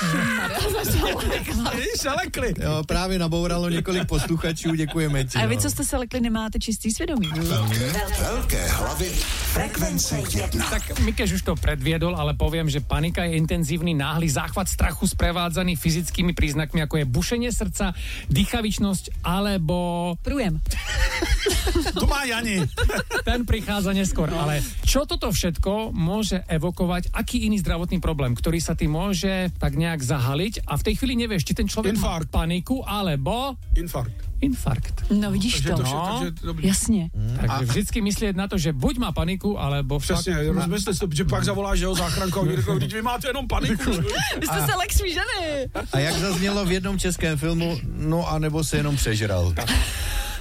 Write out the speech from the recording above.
se lekli. Jo, právě nabouralo několik posluchačů, děkujeme ti. A vy, co jste se lekli, nemáte čistý svědomí. Velké hlavy, frekvence 1. Tak Mikeš už to predviedol, ale poviem, že panika je intenzívny náhly záchvat strachu sprevádzaný fyzickými príznakmi, ako je bušenie srdca, dýchavičnosť alebo... Prújem. Tu má Jani. Ten prichádza neskôr, ale čo toto všetko môže evokovať, aký iný zdravotný problém, ktorý sa ty môže tak nejak zahaliť a v tej chvíli nevieš, či ten človek má paniku, alebo... Infarkt. No vidíš to. Jasně. Takže vždycky myslieť na to, že buď má paniku, alebo... Přesně, rozmyslete si to, že pak zavoláš jeho záchranku a oni řeknou, vy máte jenom paniku. Vy jste se lek svý ženy. A jak zaznělo v jednom českém filmu, no a nebo se jenom přežral.